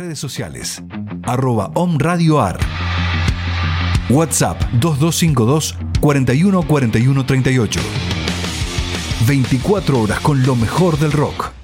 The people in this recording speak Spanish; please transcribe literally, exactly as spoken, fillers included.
redes sociales, arroba omradioar. WhatsApp dos dos cinco dos, cuatro uno cuatro uno tres ocho. veinticuatro horas con lo mejor del rock.